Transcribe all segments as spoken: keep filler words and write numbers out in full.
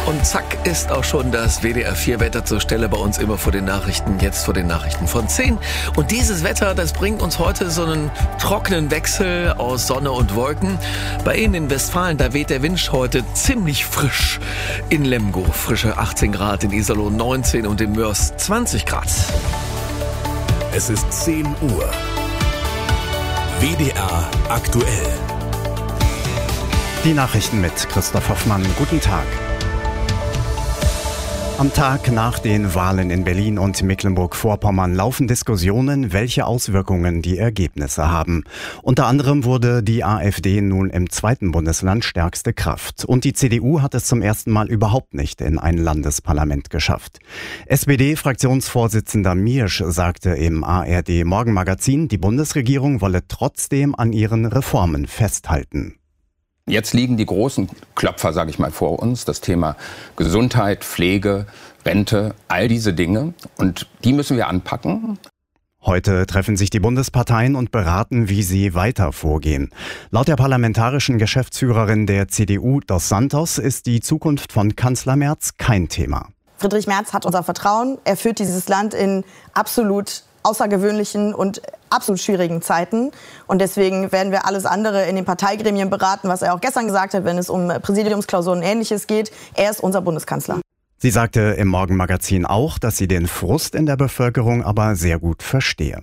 Und zack ist auch schon das W D R vier Wetter zur Stelle bei uns immer vor den Nachrichten, jetzt vor den Nachrichten von zehn. Und dieses Wetter, das bringt uns heute so einen trockenen Wechsel aus Sonne und Wolken. Bei Ihnen in Westfalen, da weht der Wind heute ziemlich frisch. In Lemgo frische achtzehn Grad, in Iserlohn neunzehn und in Mörs zwanzig Grad. Es ist zehn Uhr. W D R aktuell. Die Nachrichten mit Christoph Hoffmann. Guten Tag. Am Tag nach den Wahlen in Berlin und Mecklenburg-Vorpommern laufen Diskussionen, welche Auswirkungen die Ergebnisse haben. Unter anderem wurde die AfD nun im zweiten Bundesland stärkste Kraft. Und die C D U hat es zum ersten Mal überhaupt nicht in ein Landesparlament geschafft. S P D-Fraktionsvorsitzender Miersch sagte im A R D-Morgenmagazin, die Bundesregierung wolle trotzdem an ihren Reformen festhalten. Jetzt liegen die großen Klopfer, sage ich mal, vor uns. Das Thema Gesundheit, Pflege, Rente, all diese Dinge. Und die müssen wir anpacken. Heute treffen sich die Bundesparteien und beraten, wie sie weiter vorgehen. Laut der parlamentarischen Geschäftsführerin der C D U, Dos Santos, ist die Zukunft von Kanzler Merz kein Thema. Friedrich Merz hat unser Vertrauen. Er führt dieses Land in absolut außergewöhnlichen und absolut schwierigen Zeiten. Und deswegen werden wir alles andere in den Parteigremien beraten, was er auch gestern gesagt hat, wenn es um Präsidiumsklausuren und Ähnliches geht. Er ist unser Bundeskanzler. Sie sagte im Morgenmagazin auch, dass sie den Frust in der Bevölkerung aber sehr gut verstehe.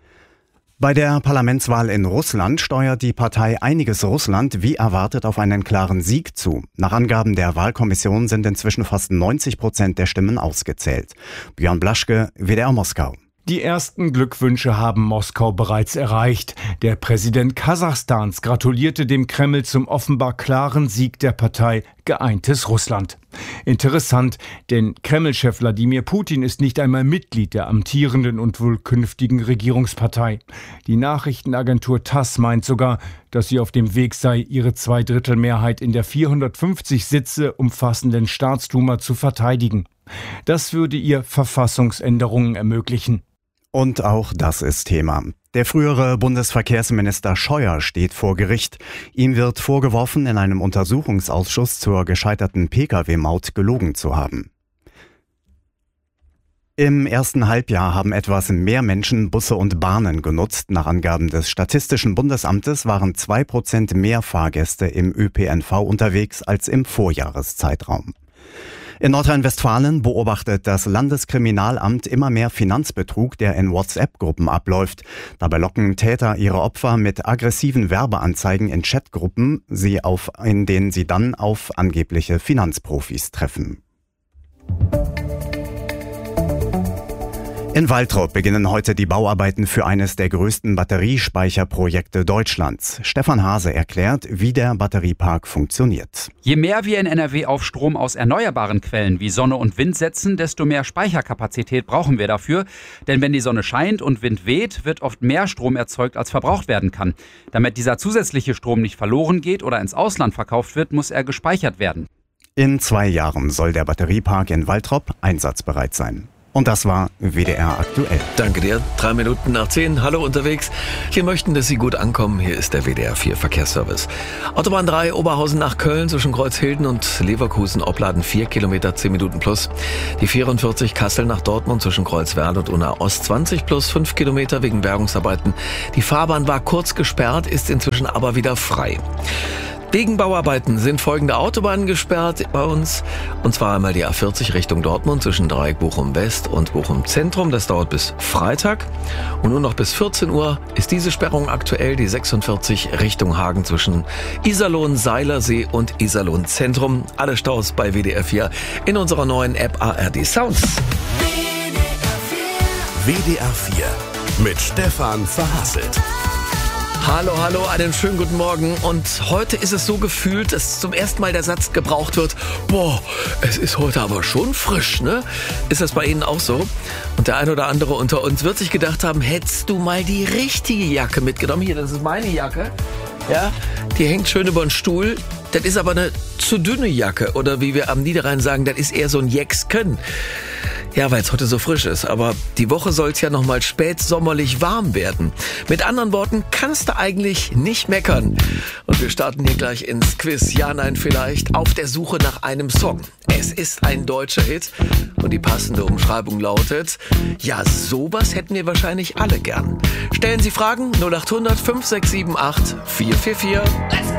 Bei der Parlamentswahl in Russland steuert die Partei Einiges Russland wie erwartet auf einen klaren Sieg zu. Nach Angaben der Wahlkommission sind inzwischen fast neunzig Prozent der Stimmen ausgezählt. Björn Blaschke, W D R Moskau. Die ersten Glückwünsche haben Moskau bereits erreicht. Der Präsident Kasachstans gratulierte dem Kreml zum offenbar klaren Sieg der Partei Geeintes Russland. Interessant, denn Kreml-Chef Wladimir Putin ist nicht einmal Mitglied der amtierenden und wohl künftigen Regierungspartei. Die Nachrichtenagentur TASS meint sogar, dass sie auf dem Weg sei, ihre Zweidrittelmehrheit in der vierhundertfünfzig Sitze umfassenden Staatsduma zu verteidigen. Das würde ihr Verfassungsänderungen ermöglichen. Und auch das ist Thema. Der frühere Bundesverkehrsminister Scheuer steht vor Gericht. Ihm wird vorgeworfen, in einem Untersuchungsausschuss zur gescheiterten Pkw-Maut gelogen zu haben. Im ersten Halbjahr haben etwas mehr Menschen Busse und Bahnen genutzt. Nach Angaben des Statistischen Bundesamtes waren zwei Prozent mehr Fahrgäste im Ö P N V unterwegs als im Vorjahreszeitraum. In Nordrhein-Westfalen beobachtet das Landeskriminalamt immer mehr Finanzbetrug, der in WhatsApp-Gruppen abläuft. Dabei locken Täter ihre Opfer mit aggressiven Werbeanzeigen in Chatgruppen, sie auf, in denen sie dann auf angebliche Finanzprofis treffen. In Waltrop beginnen heute die Bauarbeiten für eines der größten Batteriespeicherprojekte Deutschlands. Stefan Hase erklärt, wie der Batteriepark funktioniert. Je mehr wir in N R W auf Strom aus erneuerbaren Quellen wie Sonne und Wind setzen, desto mehr Speicherkapazität brauchen wir dafür. Denn wenn die Sonne scheint und Wind weht, wird oft mehr Strom erzeugt, als verbraucht werden kann. Damit dieser zusätzliche Strom nicht verloren geht oder ins Ausland verkauft wird, muss er gespeichert werden. In zwei Jahren soll der Batteriepark in Waltrop einsatzbereit sein. Und das war W D R aktuell. Danke dir. Drei Minuten nach zehn. Hallo unterwegs. Wir möchten, dass Sie gut ankommen. Hier ist der W D R vier Verkehrsservice. Autobahn drei, Oberhausen nach Köln zwischen Kreuzhilden und Leverkusen Opladen vier Kilometer, zehn Minuten plus. Die vierundvierzig Kassel nach Dortmund zwischen Kreuzwerl und Unna Ost zwanzig plus fünf Kilometer wegen Bergungsarbeiten. Die Fahrbahn war kurz gesperrt, ist inzwischen aber wieder frei. Wegen Bauarbeiten sind folgende Autobahnen gesperrt bei uns. Und zwar einmal die A vierzig Richtung Dortmund zwischen Dreieck Bochum West und Bochum Zentrum. Das dauert bis Freitag. Und nur noch bis vierzehn Uhr ist diese Sperrung aktuell. Die sechsundvierzig Richtung Hagen zwischen Iserlohn, Seilersee und Iserlohn Zentrum. Alle Staus bei W D R vier in unserer neuen App A R D Sounds. W D R vier mit Stefan Verhasselt. Hallo, hallo, einen schönen guten Morgen. Und heute ist es so gefühlt, dass zum ersten Mal der Satz gebraucht wird, boah, es ist heute aber schon frisch, ne? Ist das bei Ihnen auch so? Und der ein oder andere unter uns wird sich gedacht haben, hättest du mal die richtige Jacke mitgenommen? Hier, das ist meine Jacke. Ja, die hängt schön über den Stuhl. Das ist aber eine zu dünne Jacke. Oder wie wir am Niederrhein sagen, das ist eher so ein Jäcksken. Ja, weil es heute so frisch ist. Aber die Woche soll es ja noch mal spätsommerlich warm werden. Mit anderen Worten, kannst du eigentlich nicht meckern. Und wir starten hier gleich ins Quiz. Ja, nein, vielleicht. Auf der Suche nach einem Song. Es ist ein deutscher Hit. Und die passende Umschreibung lautet: Ja, sowas hätten wir wahrscheinlich alle gern. Stellen Sie Fragen null acht hundert fünf sechs sieben acht vier vier vier. Let's go!